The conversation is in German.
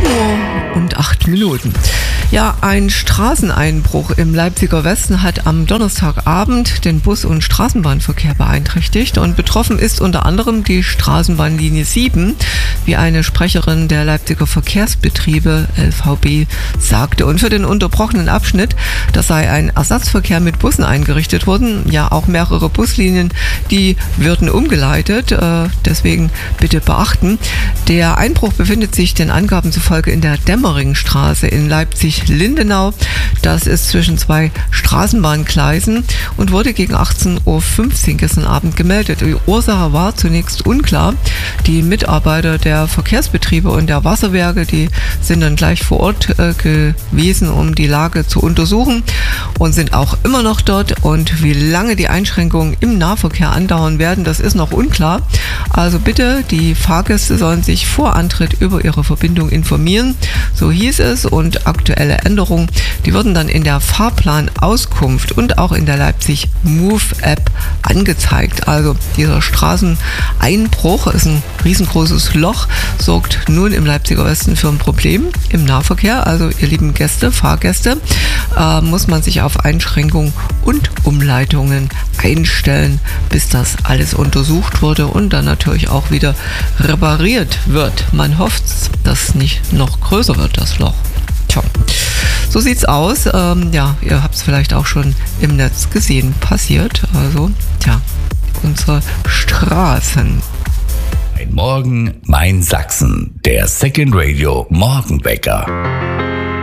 7:08. Ja, ein Straßeneinbruch im Leipziger Westen hat am Donnerstagabend den Bus- und Straßenbahnverkehr beeinträchtigt und betroffen ist unter anderem die Straßenbahnlinie 7, wie eine Sprecherin der Leipziger Verkehrsbetriebe LVB sagte. Und für den unterbrochenen Abschnitt, da sei ein Ersatzverkehr mit Bussen eingerichtet worden. Ja, auch mehrere Buslinien, die würden umgeleitet. Deswegen bitte beachten. Der Einbruch befindet sich den Angaben zufolge in der Dämmeringstraße in Leipzig-Lindenau. Das ist zwischen zwei Straßenbahngleisen und wurde gegen 18:15 Uhr gestern Abend gemeldet. Die Ursache war zunächst unklar. Die Mitarbeiter der Verkehrsbetriebe und der Wasserwerke, die sind dann gleich vor Ort gewesen, um die Lage zu untersuchen und sind auch immer noch dort. Und wie lange die Einschränkungen im Nahverkehr andauern werden, das ist noch unklar. Also bitte, die Fahrgäste sollen sich vor Antritt über ihre Verbindung informieren. So hieß es, und aktuelle Änderungen, die würden dann in der Fahrplanauskunft und auch in der Leipzig Move App angezeigt. Also dieser Straßeneinbruch ist ein riesengroßes Loch, sorgt nun im Leipziger Westen für ein Problem im Nahverkehr. Also ihr lieben Gäste, Fahrgäste, muss man sich auf Einschränkungen und Umleitungen einstellen, bis das alles untersucht wurde und dann natürlich auch wieder repariert wird. Man hofft, dass es nicht noch größer wird, das Loch. Tja, so sieht's aus. Ja, ihr habt es vielleicht auch schon im Netz gesehen, passiert. Also, tja, unsere Straßen. Ein Morgen, mein Sachsen, der Second Radio Morgenwecker.